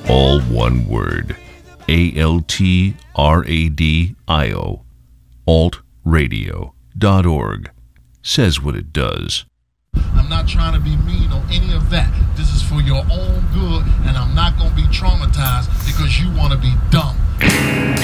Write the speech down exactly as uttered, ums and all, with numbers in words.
all one word. A L T R A D I O. alt radio dot org. Says what it does. I'm not trying to be mean or any of that. This is for your own good, and I'm not going to be traumatized because you want to be dumb.